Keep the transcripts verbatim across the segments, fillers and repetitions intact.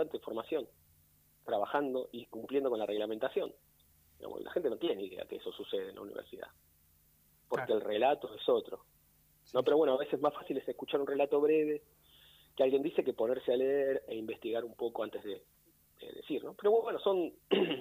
constante formación, trabajando y cumpliendo con la reglamentación. Digamos, la gente no tiene idea que eso sucede en la universidad, porque claro, el relato es otro. Sí, no, pero bueno, a veces más fácil es escuchar un relato breve que alguien dice que ponerse a leer e investigar un poco antes de, de decir, ¿no? Pero bueno, son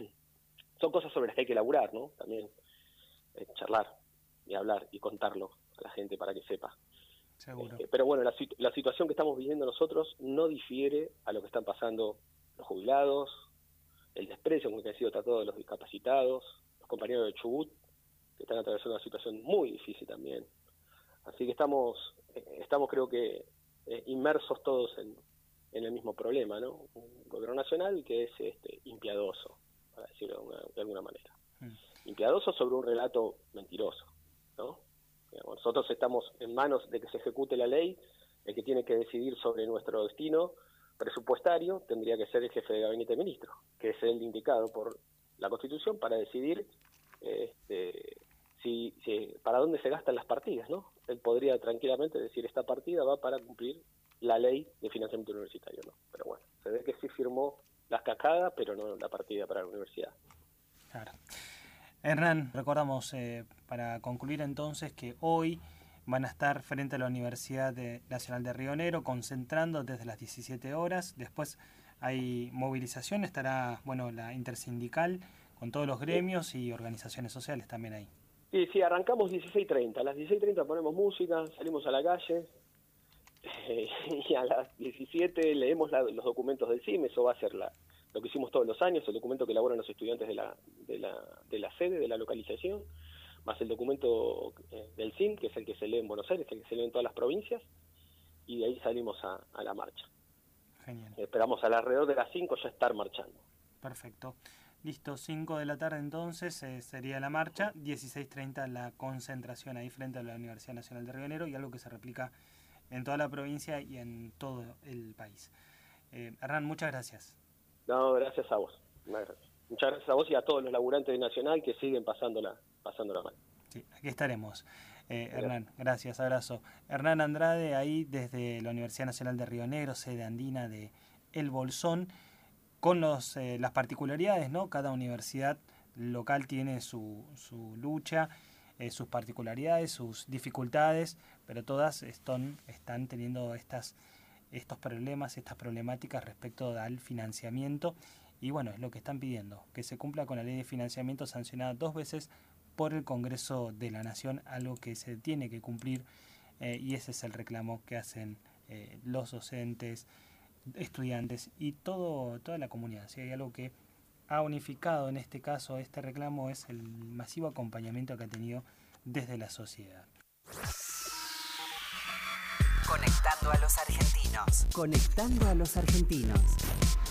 son cosas sobre las que hay que elaborar, ¿no? También eh, charlar y hablar y contarlo a la gente para que sepa. Seguro. Eh, pero bueno, la, la situación que estamos viviendo nosotros no difiere a lo que están pasando los jubilados, el desprecio con el que han sido tratados los discapacitados, los compañeros de Chubut, que están atravesando una situación muy difícil también. Así que estamos, eh, estamos creo que, eh, inmersos todos en, en el mismo problema, ¿no? Un gobierno nacional que es este, impiadoso, para decirlo de alguna, de alguna manera. Mm. Impiadoso sobre un relato mentiroso, ¿no? Digamos, nosotros estamos en manos de que se ejecute la ley, el que tiene que decidir sobre nuestro destino presupuestario tendría que ser el jefe de gabinete de ministros, que es el indicado por la Constitución para decidir este, si, si para dónde se gastan las partidas, ¿no? Él podría tranquilamente decir esta partida va para cumplir la ley de financiamiento universitario, ¿no? Pero bueno, se ve que sí firmó las cascadas, pero no la partida para la universidad. Claro. Hernán, recordamos eh, para concluir entonces que hoy van a estar frente a la Universidad de, Nacional de Río Negro concentrando desde las diecisiete horas. Después hay movilización, estará bueno la intersindical con todos los gremios y organizaciones sociales también ahí. Sí, sí, arrancamos dieciséis treinta. A las dieciséis treinta ponemos música, salimos a la calle eh, y a las diecisiete leemos la, los documentos del C I M. Eso va a ser la, lo que hicimos todos los años, el documento que elaboran los estudiantes de la, de la, de la sede, de la localización, más el documento eh, del C I M, que es el que se lee en Buenos Aires, el que se lee en todas las provincias, y de ahí salimos a, a la marcha. Genial. Esperamos alrededor de las cinco ya estar marchando. Perfecto. Listo, cinco de la tarde entonces eh, sería la marcha, dieciséis treinta la concentración ahí frente a la Universidad Nacional de Río Negro, y algo que se replica en toda la provincia y en todo el país. Eh, Hernán, muchas gracias. No, gracias a vos. Muchas gracias a vos y a todos los laburantes de Nacional que siguen pasándola, pasándola mal. Sí, aquí estaremos. Eh, Hernán, gracias, abrazo. Hernán Andrade, ahí desde la Universidad Nacional de Río Negro, sede andina de El Bolsón, con los, eh, las particularidades, ¿no? Cada universidad local tiene su, su lucha, eh, sus particularidades, sus dificultades, pero todas están, están teniendo estas, estos problemas, estas problemáticas respecto al financiamiento. Y bueno, es lo que están pidiendo, que se cumpla con la ley de financiamiento sancionada dos veces por el Congreso de la Nación, algo que se tiene que cumplir, eh, y ese es el reclamo que hacen eh, los docentes, estudiantes y todo toda la comunidad. Si hay algo que ha unificado en este caso este reclamo es el masivo acompañamiento que ha tenido desde la sociedad. Conectando a los argentinos. Conectando a los argentinos.